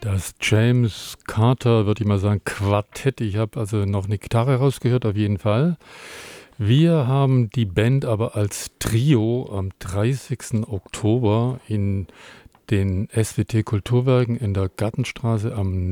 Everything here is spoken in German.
Das James Carter, würde ich mal sagen, Quartett. Ich habe also noch eine Gitarre rausgehört, auf jeden Fall. Wir haben die Band aber als Trio am 30. Oktober in den SWT Kulturwerken in der Gartenstraße am